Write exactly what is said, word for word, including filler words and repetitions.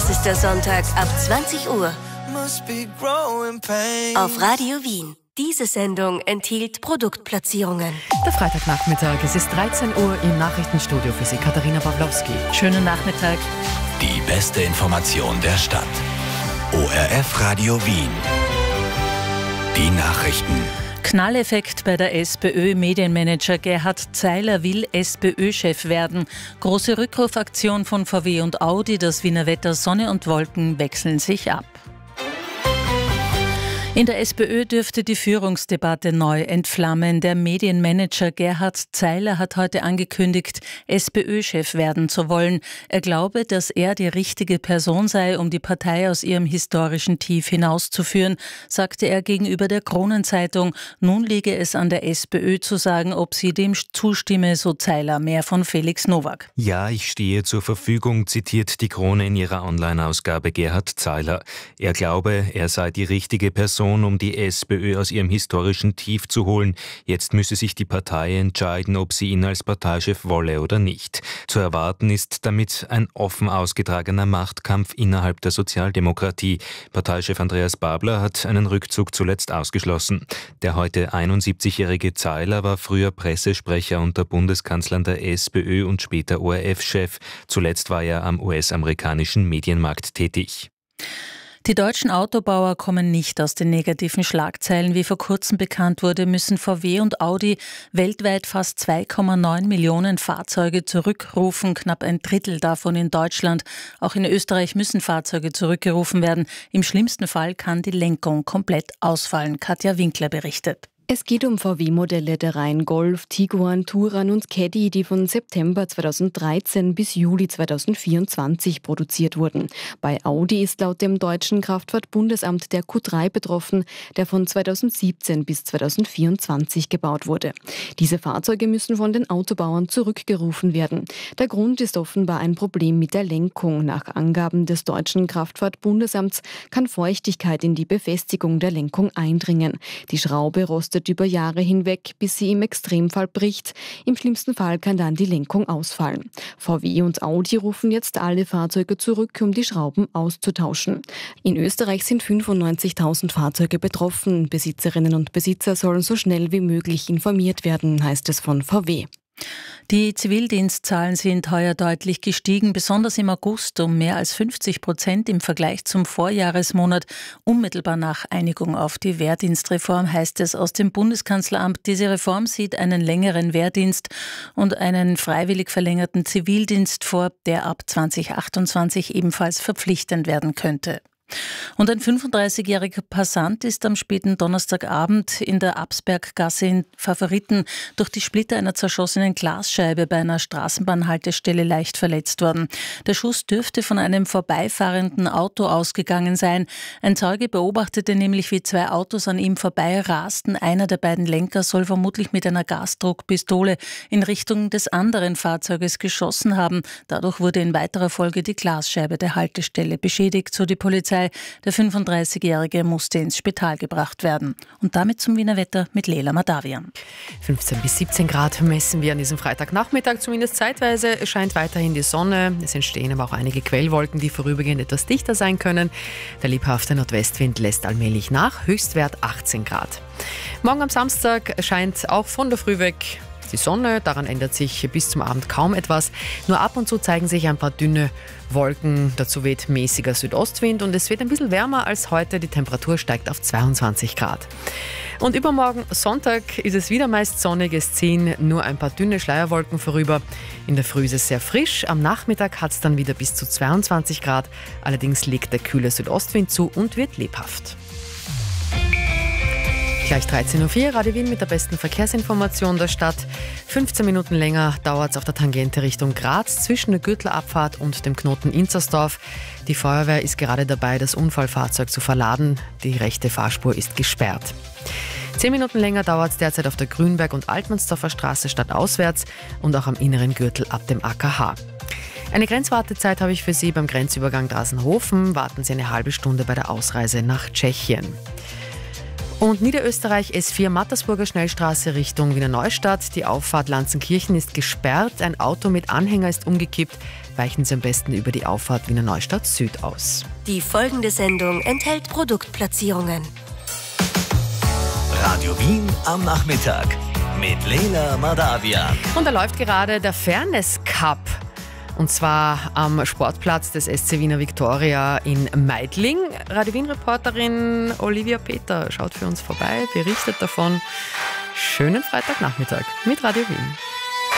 Das ist der Sonntag ab zwanzig Uhr auf Radio Wien. Diese Sendung enthielt Produktplatzierungen. Der Freitagnachmittag, es ist dreizehn Uhr im Nachrichtenstudio für Sie, Katharina Pawlowski. Schönen Nachmittag. Die beste Information der Stadt. O R F Radio Wien. Die Nachrichten. Knalleffekt bei der SPÖ. Medienmanager Gerhard Zeiler will SPÖ-Chef werden. Große Rückrufaktion von V W und Audi. Das Wiener Wetter, Sonne und Wolken wechseln sich ab. In der SPÖ dürfte die Führungsdebatte neu entflammen. Der Medienmanager Gerhard Zeiler hat heute angekündigt, SPÖ-Chef werden zu wollen. Er glaube, dass er die richtige Person sei, um die Partei aus ihrem historischen Tief hinauszuführen, sagte er gegenüber der Kronenzeitung. Nun liege es an der SPÖ zu sagen, ob sie dem zustimme, so Zeiler. Mehr von Felix Nowak. Ja, ich stehe zur Verfügung, zitiert die Krone in ihrer Online-Ausgabe Gerhard Zeiler. Er glaube, er sei die richtige Person, um die SPÖ aus ihrem historischen Tief zu holen. Jetzt müsse sich die Partei entscheiden, ob sie ihn als Parteichef wolle oder nicht. Zu erwarten ist damit ein offen ausgetragener Machtkampf innerhalb der Sozialdemokratie. Parteichef Andreas Babler hat einen Rückzug zuletzt ausgeschlossen. Der heute einundsiebzigjährige Zeiler war früher Pressesprecher unter Bundeskanzlern der SPÖ und später O R F-Chef. Zuletzt war er am U S-amerikanischen Medienmarkt tätig. Die deutschen Autobauer kommen nicht aus den negativen Schlagzeilen. Wie vor kurzem bekannt wurde, müssen V W und Audi weltweit fast zwei Komma neun Millionen Fahrzeuge zurückrufen, knapp ein Drittel davon in Deutschland. Auch in Österreich müssen Fahrzeuge zurückgerufen werden. Im schlimmsten Fall kann die Lenkung komplett ausfallen. Katja Winkler berichtet. Es geht um V W-Modelle der Reihen Golf, Tiguan, Touran und Caddy, die von September zweitausenddreizehn bis Juli zweitausendvierundzwanzig produziert wurden. Bei Audi ist laut dem deutschen Kraftfahrtbundesamt der Q drei betroffen, der von zweitausendsiebzehn bis zweitausendvierundzwanzig gebaut wurde. Diese Fahrzeuge müssen von den Autobauern zurückgerufen werden. Der Grund ist offenbar ein Problem mit der Lenkung. Nach Angaben des deutschen Kraftfahrtbundesamts kann Feuchtigkeit in die Befestigung der Lenkung eindringen. Die Schraube rostet über Jahre hinweg, bis sie im Extremfall bricht. Im schlimmsten Fall kann dann die Lenkung ausfallen. V W und Audi rufen jetzt alle Fahrzeuge zurück, um die Schrauben auszutauschen. In Österreich sind fünfundneunzigtausend Fahrzeuge betroffen. Besitzerinnen und Besitzer sollen so schnell wie möglich informiert werden, heißt es von V W. Die Zivildienstzahlen sind heuer deutlich gestiegen, besonders im August um mehr als fünfzig Prozent im Vergleich zum Vorjahresmonat. Unmittelbar nach Einigung auf die Wehrdienstreform heißt es aus dem Bundeskanzleramt, diese Reform sieht einen längeren Wehrdienst und einen freiwillig verlängerten Zivildienst vor, der ab zweitausendachtundzwanzig ebenfalls verpflichtend werden könnte. Und ein fünfunddreißigjähriger Passant ist am späten Donnerstagabend in der Absberggasse in Favoriten durch die Splitter einer zerschossenen Glasscheibe bei einer Straßenbahnhaltestelle leicht verletzt worden. Der Schuss dürfte von einem vorbeifahrenden Auto ausgegangen sein. Ein Zeuge beobachtete nämlich, wie zwei Autos an ihm vorbei rasten. Einer der beiden Lenker soll vermutlich mit einer Gasdruckpistole in Richtung des anderen Fahrzeuges geschossen haben. Dadurch wurde in weiterer Folge die Glasscheibe der Haltestelle beschädigt, so die Polizei. Der fünfunddreißigjährige musste ins Spital gebracht werden. Und damit zum Wiener Wetter mit Leila Madavian. fünfzehn bis siebzehn Grad messen wir an diesem Freitagnachmittag, zumindest zeitweise. Es scheint weiterhin die Sonne. Es entstehen aber auch einige Quellwolken, die vorübergehend etwas dichter sein können. Der lebhafte Nordwestwind lässt allmählich nach. Höchstwert achtzehn Grad. Morgen am Samstag scheint auch von der Früh weg die Sonne, daran ändert sich bis zum Abend kaum etwas. Nur ab und zu zeigen sich ein paar dünne Wolken, dazu weht mäßiger Südostwind und es wird ein bisschen wärmer als heute. Die Temperatur steigt auf zweiundzwanzig Grad. Und übermorgen Sonntag ist es wieder meist sonnig, es ziehen nur ein paar dünne Schleierwolken vorüber. In der Früh ist es sehr frisch, am Nachmittag hat es dann wieder bis zu zweiundzwanzig Grad. Allerdings legt der kühle Südostwind zu und wird lebhaft. Gleich dreizehn Uhr vier, Radio Wien mit der besten Verkehrsinformation der Stadt. fünfzehn Minuten länger dauert es auf der Tangente Richtung Graz zwischen der Gürtelabfahrt und dem Knoten Inzersdorf. Die Feuerwehr ist gerade dabei, das Unfallfahrzeug zu verladen. Die rechte Fahrspur ist gesperrt. Zehn Minuten länger dauert es derzeit auf der Grünberg- und Altmannsdorfer Straße stadtauswärts und auch am inneren Gürtel ab dem A K H. Eine Grenzwartezeit habe ich für Sie beim Grenzübergang Drasenhofen. Warten Sie eine halbe Stunde bei der Ausreise nach Tschechien. Und Niederösterreich S vier Mattersburger Schnellstraße Richtung Wiener Neustadt. Die Auffahrt Lanzenkirchen ist gesperrt. Ein Auto mit Anhänger ist umgekippt. weichen Sie am besten über die Auffahrt Wiener Neustadt Süd aus. Die folgende Sendung enthält Produktplatzierungen. Radio Wien am Nachmittag mit Lena Madavian. Und da läuft gerade der Fairness Cup. Und zwar am Sportplatz des S C Wiener Viktoria in Meidling. Radio Wien-Reporterin Olivia Peter schaut für uns vorbei, berichtet davon. Schönen Freitagnachmittag mit Radio Wien.